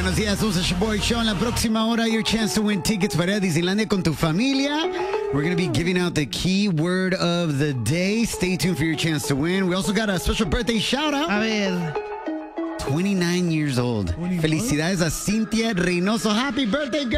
buenos días. Somos el Shaboy Show. En la próxima hora, your chance to win tickets para Disneylandia con tu familia. We're going to be giving out the keyword of the day. Stay tuned for your chance to win. We also got a special birthday shout out. A ver. 29 years old. 29? Felicidades a Cintia Reynoso. Happy birthday, girl.